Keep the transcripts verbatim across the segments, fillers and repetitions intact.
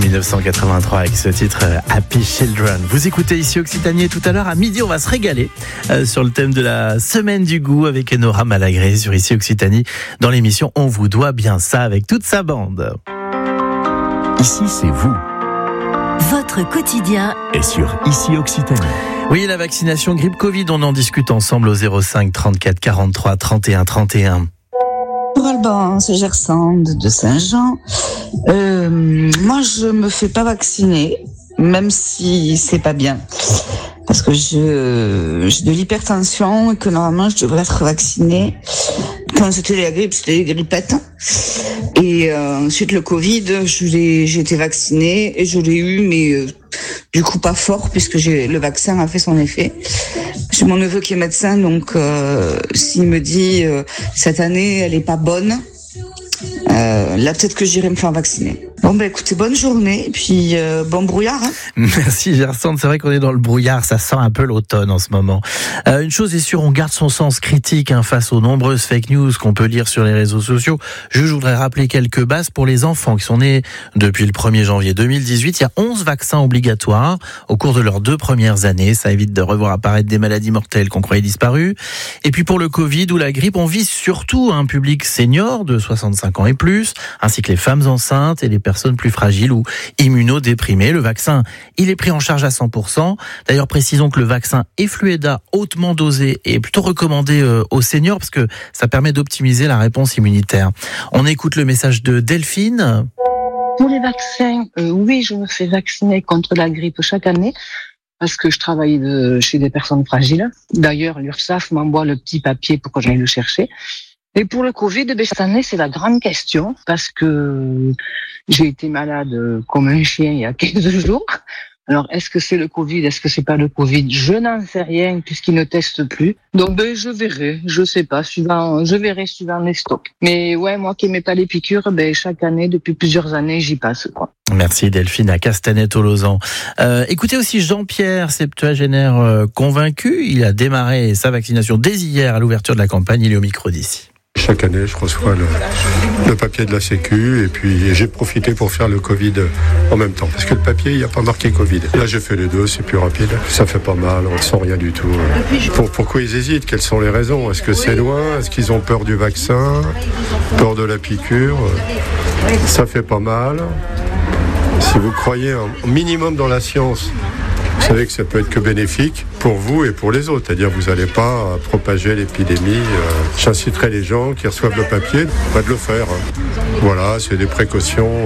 dix-neuf cent quatre-vingt-trois avec ce titre euh, Happy Children. Vous écoutez ici Occitanie, et tout à l'heure à midi on va se régaler euh, sur le thème de la semaine du goût avec Enora Malagré sur ici Occitanie dans l'émission On vous doit bien ça avec toute sa bande. Ici c'est vous. Votre quotidien est sur Ici Occitanie. Oui, la vaccination grippe Covid, on en discute ensemble au zéro cinq trente-quatre quarante-trois trente et un trente et un. Pour Alban, c'est Gersande de Saint-Jean. Euh, moi, je me fais pas vacciner, même si c'est pas bien, parce que je j'ai de l'hypertension et que normalement je devrais être vaccinée. Quand c'était la grippe, c'était les grippettes. Et euh, ensuite le Covid, je l'ai, j'ai été vaccinée et je l'ai eu, mais euh, du coup pas fort puisque j'ai, le vaccin a fait son effet. J'ai mon neveu qui est médecin, donc euh, s'il me dit euh, cette année elle est pas bonne, euh, là peut-être que j'irai me faire vacciner. Bon ben écoutez, bonne journée et puis euh, bon brouillard. Hein. Merci Gersande, c'est vrai qu'on est dans le brouillard, ça sent un peu l'automne en ce moment. Euh, une chose est sûre, on garde son sens critique hein, face aux nombreuses fake news qu'on peut lire sur les réseaux sociaux. Je, je voudrais rappeler quelques bases pour les enfants qui sont nés depuis le premier janvier deux mille dix-huit. Il y a onze vaccins obligatoires au cours de leurs deux premières années. Ça évite de revoir apparaître des maladies mortelles qu'on croyait disparues. Et puis pour le Covid ou la grippe, on vise surtout un public senior de soixante-cinq ans et plus, ainsi que les femmes enceintes et les personnes personnes plus fragiles ou immunodéprimées. Le vaccin, il est pris en charge à cent pour cent. D'ailleurs, précisons que le vaccin Efflueda hautement dosé est plutôt recommandé aux seniors parce que ça permet d'optimiser la réponse immunitaire. On écoute le message de Delphine. Pour les vaccins, euh, oui, je me fais vacciner contre la grippe chaque année parce que je travaille de, chez des personnes fragiles. D'ailleurs, l'URSSAF m'envoie le petit papier pour que j'aille le chercher. Et pour le Covid, ben, cette année, c'est la grande question parce que j'ai été malade comme un chien il y a quinze jours. Alors, est-ce que c'est le Covid? Est-ce que c'est pas le Covid? Je n'en sais rien puisqu'ils ne testent plus. Donc, ben, je verrai. Je sais pas. Suivant, je verrai suivant les stocks. Mais ouais, moi qui n'aimais pas les piqûres, ben, chaque année, depuis plusieurs années, j'y passe, quoi. Merci Delphine à Castanet-au-Lausanne. Euh, écoutez aussi Jean-Pierre, septuagénaire euh, convaincu. Il a démarré sa vaccination dès hier à l'ouverture de la campagne. Il est au micro d'ici. Chaque année, je reçois le, le papier de la Sécu et puis j'ai profité pour faire le Covid en même temps. Parce que le papier, il n'y a pas marqué Covid. Là, j'ai fait les deux, c'est plus rapide. Ça fait pas mal, on ne sent rien du tout. Pour, pourquoi ils hésitent? Quelles sont les raisons? Est-ce que c'est loin? Est-ce qu'ils ont peur du vaccin? Peur de la piqûre? Ça fait pas mal. Si vous croyez un minimum dans la science, vous savez que ça peut être que bénéfique pour vous et pour les autres. C'est-à-dire que vous n'allez pas propager l'épidémie. J'inciterai les gens qui reçoivent le papier pas de le faire. Voilà, c'est des précautions.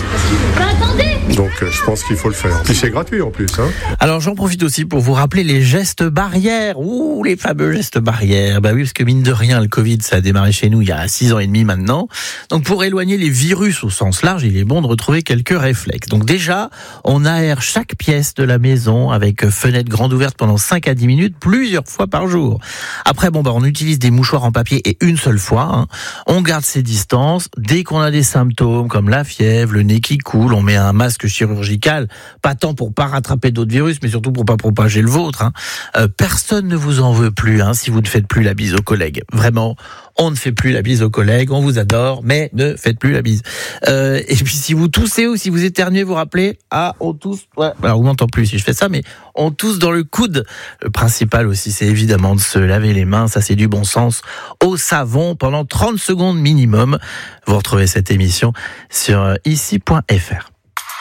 Et... donc je pense qu'il faut le faire. Puis c'est gratuit en plus. Hein. Alors j'en profite aussi pour vous rappeler les gestes barrières. Ouh, les fameux gestes barrières. Bah oui, parce que mine de rien, le Covid, ça a démarré chez nous il y a six ans et demi maintenant. Donc pour éloigner les virus au sens large, il est bon de retrouver quelques réflexes. Donc déjà, on aère chaque pièce de la maison avec fenêtre grande ouverte pendant cinq à dix minutes, plusieurs fois par jour. Après, bon, bah, on utilise des mouchoirs en papier et une seule fois. Hein. On garde ses distances. Dès qu'on a des symptômes comme la fièvre, le nez qui coule, on met un masque chirurgical, pas tant pour pas rattraper d'autres virus, mais surtout pour pas propager le vôtre. Hein. Euh, personne ne vous en veut plus hein, si vous ne faites plus la bise aux collègues. Vraiment, on ne fait plus la bise aux collègues, on vous adore, mais ne faites plus la bise. Euh, et puis si vous toussez ou si vous éternuez, vous rappelez, ah, on tousse, ouais, alors on m'entend plus si je fais ça, mais on tousse dans le coude. Le principal aussi, c'est évidemment de se laver les mains, ça c'est du bon sens, au savon pendant trente secondes minimum. Vous retrouvez cette émission sur ici point f r.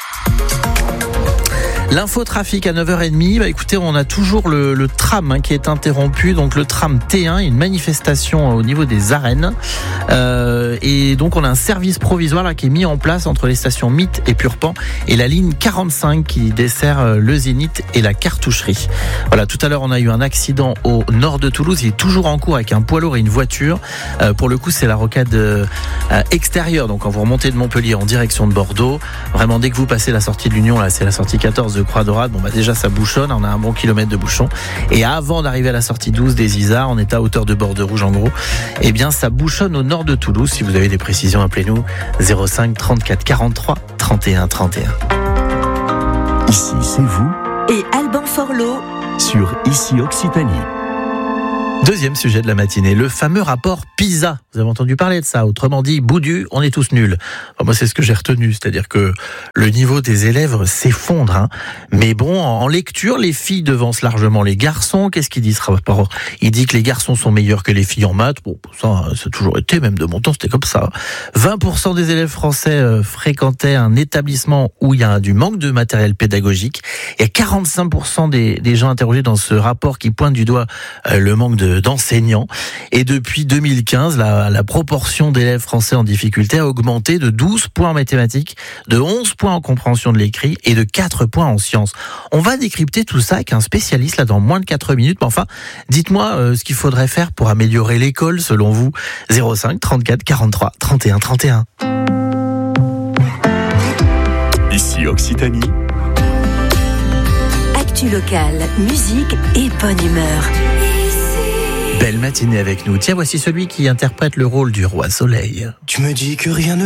L'infotrafic à neuf heures trente, bah écoutez, on a toujours le, le tram hein, qui est interrompu, donc le tram T un, une manifestation au niveau des arènes, euh, et donc on a un service provisoire là qui est mis en place entre les stations Mythe et Purpan et la ligne quarante-cinq qui dessert le Zénith et la cartoucherie. Voilà, tout à l'heure on a eu un accident au nord de Toulouse, il est toujours en cours avec un poids lourd et une voiture. Euh, pour le coup, c'est la rocade euh, extérieure, donc quand vous remontez de Montpellier en direction de Bordeaux, vraiment dès que vous passez la sortie de l'Union, là c'est la sortie quatorze de Croix-Dorade, bon bah déjà ça bouchonne, on a un bon kilomètre de bouchon, et avant d'arriver à la sortie douze des Isards, on est à hauteur de Borderouge en gros, et bien ça bouchonne au nord de Toulouse. Si vous avez des précisions, appelez-nous zéro cinq trente-quatre quarante-trois trente et un trente et un. Ici c'est vous et Alban Forlot sur Ici Occitanie. Deuxième sujet de la matinée, le fameux rapport PISA. Vous avez entendu parler de ça. Autrement dit, boudu, on est tous nuls. Enfin, moi, c'est ce que j'ai retenu. C'est-à-dire que le niveau des élèves s'effondre. Hein. Mais bon, en lecture, les filles devancent largement les garçons. Qu'est-ce qu'il dit ce rapport ? Il dit que les garçons sont meilleurs que les filles en maths. Bon, ça, ça a toujours été, même de mon temps, c'était comme ça. vingt pour cent des élèves français fréquentaient un établissement où il y a du manque de matériel pédagogique. Il y a quarante-cinq pour cent des, des gens interrogés dans ce rapport qui pointent du doigt euh, le manque de d'enseignants. Et depuis deux mille quinze, la, la proportion d'élèves français en difficulté a augmenté de douze points en mathématiques, de onze points en compréhension de l'écrit et de quatre points en sciences. On va décrypter tout ça avec un spécialiste là dans moins de quatre minutes. Mais enfin, dites-moi euh, ce qu'il faudrait faire pour améliorer l'école selon vous. zéro cinq trente-quatre quarante-trois trente et un trente et un. Ici Occitanie. Actu locale, musique et bonne humeur. Belle matinée avec nous. Tiens, voici celui qui interprète le rôle du roi Soleil. Tu me dis que rien ne